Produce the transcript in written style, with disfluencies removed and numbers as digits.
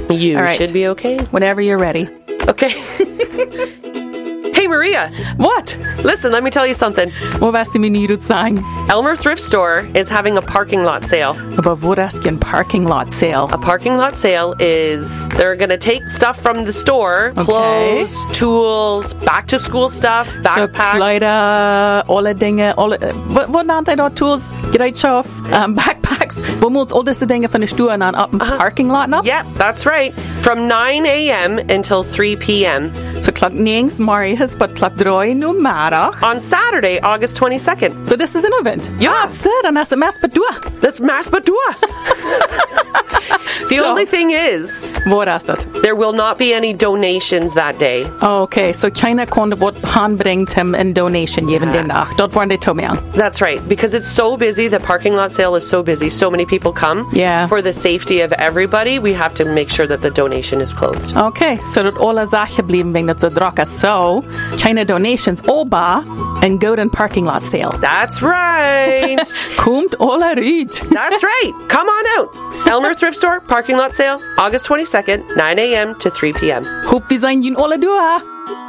You All right. should be okay. Whenever you're ready. Okay. Hey, Maria. What? Listen, let me tell you something. Vad var det min nyhet sang? Elmer Thrift Store is having a parking lot sale. About vad är en parking lot sale? A parking lot sale is they're going to take stuff from the store, Okay. clothes, tools, back to school stuff, Så backpacks. kläder, alla dinge, vad antar jag tools, gereedschap, backpacks, vad mot alla dessa dinge från stuan an upp parking lot na? Yep, that's right. From 9 a.m. until 3 p.m. Så klok 9 Marius, but klok 3 nu middag. on Saturday, August 22nd. So this is an event. Ja. That's it, and that's a mass badua. That's Maspadua. The So- only thing is, Vad är det? there will not be any donations that day. Okay, so China kunde vårt handbringt hem en donation given den dag. Dort var det tomian. That's right, because it's so busy. The parking lot sale is so busy. So many people come. Yeah. For the safety of everybody, we have to make sure that the donation is closed. Okay, so that alla Sachen blieben wegen das draka. So China donations oba and go to parking lot sale. That's right. Kommt alla ut. That's right. Come on out. Elmer Thrift Store, parking lot sale, August 22nd, 9 a.m. to 3 p.m. Hopp vi sein alla dua.